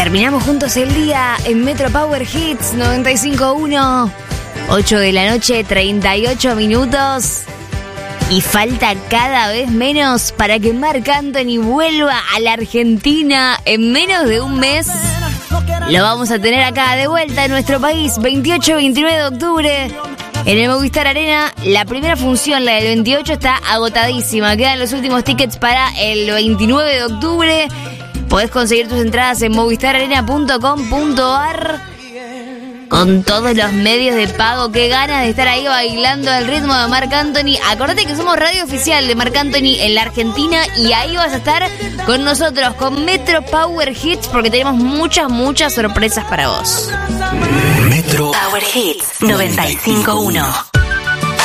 Terminamos juntos el día en Metro Power Hits 95.1. 8 de la noche, 38 minutos. Y falta cada vez menos para que Marc Anthony vuelva a la Argentina en menos de un mes. Lo vamos a tener acá de vuelta en nuestro país, 28 y 29 de octubre. En el Movistar Arena, la primera función, la del 28, está agotadísima. Quedan los últimos tickets para el 29 de octubre. Podés conseguir tus entradas en movistararena.com.ar con todos los medios de pago. Qué ganas de estar ahí bailando al ritmo de Marc Anthony. Acordate que somos radio oficial de Marc Anthony en la Argentina y ahí vas a estar con nosotros, con Metro Power Hits, porque tenemos muchas sorpresas para vos. Metro Power Hits 95.1.